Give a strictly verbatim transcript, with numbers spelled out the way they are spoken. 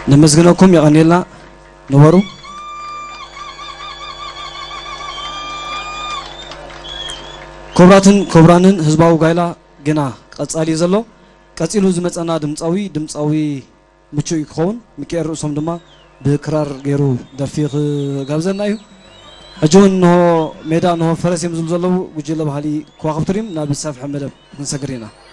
نمزجنكم يا غنيلنا نورو كبراتن كبرانن هزباو غايلا جنا قصالي زلو قصيلو زمصنا دمصاوي دمصاوي مچو يكون مكير رؤسهم دما بكرار غيرو دفيق غابزنا يو اجون نو ميدا نو فرس يمزل زلو وجله بحالي كواخبتريم نابي صاف حمد نسغرينا